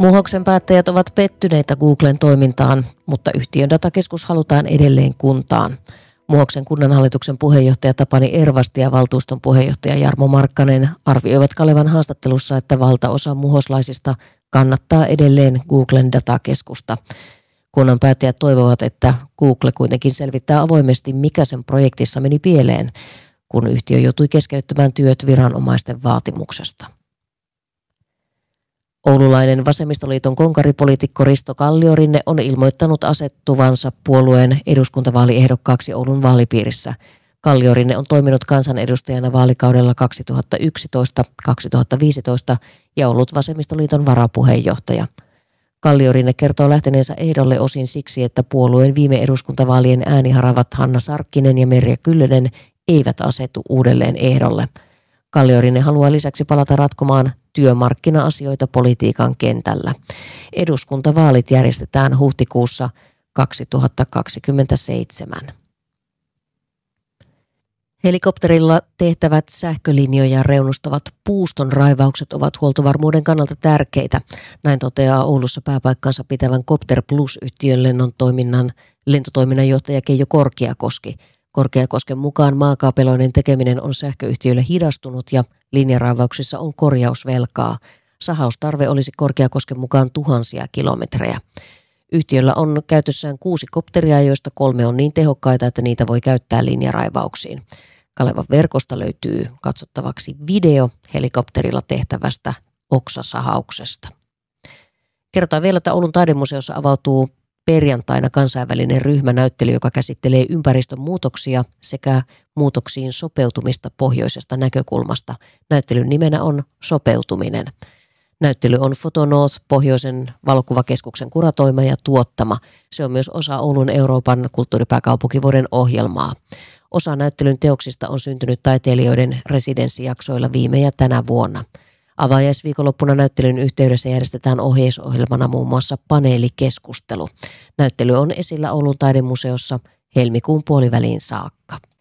Muhoksen päättäjät ovat pettyneitä Googlen toimintaan, mutta yhtiön datakeskus halutaan edelleen kuntaan. Muhoksen kunnanhallituksen puheenjohtaja Tapani Ervasti ja valtuuston puheenjohtaja Jarmo Markkanen arvioivat Kalevan haastattelussa, että valtaosa muhoslaisista kannattaa edelleen Googlen datakeskusta. Kunnan päättäjät toivovat, että Google kuitenkin selvittää avoimesti, mikä sen projektissa meni pieleen, kun yhtiö joutui keskeyttämään työt viranomaisten vaatimuksesta. Oululainen vasemmistoliiton konkaripoliitikko Risto Kalliorinne on ilmoittanut asettuvansa puolueen eduskuntavaaliehdokkaaksi Oulun vaalipiirissä. Kalliorinne on toiminut kansanedustajana vaalikaudella 2011-2015 ja ollut vasemmistoliiton varapuheenjohtaja. Kalliorinne kertoo lähteneensä ehdolle osin siksi, että puolueen viime eduskuntavaalien ääniharavat Hanna Sarkkinen ja Merja Kyllönen eivät asetu uudelleen ehdolle. Kalliorinne haluaa lisäksi palata ratkomaan työmarkkina-asioita politiikan kentällä. Eduskuntavaalit järjestetään huhtikuussa 2027. Helikopterilla tehtävät sähkölinjoja reunustavat puuston raivaukset ovat huoltovarmuuden kannalta tärkeitä. Näin toteaa Oulussa pääpaikkansa pitävän Copter Plus-yhtiön lentotoiminnan johtaja Keijo Korkeakoski. Korkeakosken mukaan maakaapeloinnin tekeminen on sähköyhtiöille hidastunut ja linjaraivauksissa on korjausvelkaa. Sahaustarve olisi Korkeakosken mukaan tuhansia kilometrejä. Yhtiöllä on käytössään 6 kopteria, joista 3 on niin tehokkaita, että niitä voi käyttää linjaraivauksiin. Kalevan verkosta löytyy katsottavaksi video helikopterilla tehtävästä oksasahauksesta. Kerrotaan vielä, että Oulun taidemuseossa avautuu perjantaina kansainvälinen ryhmänäyttely, joka käsittelee ympäristön muutoksia sekä muutoksiin sopeutumista pohjoisesta näkökulmasta. Näyttelyn nimenä on Sopeutuminen. Näyttely on Fotonorth Pohjoisen valokuvakeskuksen kuratoima ja tuottama. Se on myös osa Oulun Euroopan kulttuuripääkaupunkivuoden ohjelmaa. Osa näyttelyn teoksista on syntynyt taiteilijoiden residenssijaksoilla viime ja tänä vuonna. Avajaisviikonloppuna näyttelyn yhteydessä järjestetään ohjeisohjelmana muun muassa paneelikeskustelu. Näyttely on esillä Oulun taidemuseossa helmikuun puoliväliin saakka.